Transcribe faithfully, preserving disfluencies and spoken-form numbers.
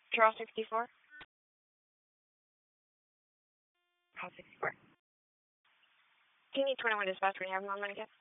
Charles sixty-four. Charles sixty-four. Do you need twenty-one dispatch when you have him on again?